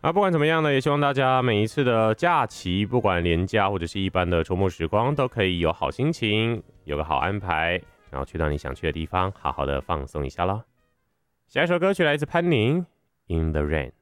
不管怎么样呢，也希望大家每一次的假期，不管连假或者是一般的周末时光，都可以有好心情，有个好安排，然后去到你想去的地方，好好的放松一下咯。下一首歌曲来自潘宁，《In the Rain》。